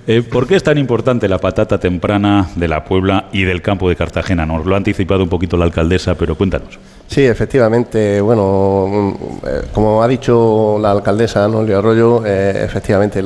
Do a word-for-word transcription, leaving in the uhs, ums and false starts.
Eh, ¿Por qué es tan importante la patata temprana de la Puebla y del campo de Cartagena? Nos lo ha anticipado un poquito la alcaldesa, pero cuéntanos. Sí, efectivamente, bueno, como ha dicho la alcaldesa, ¿no?, Leo Arroyo, eh, efectivamente,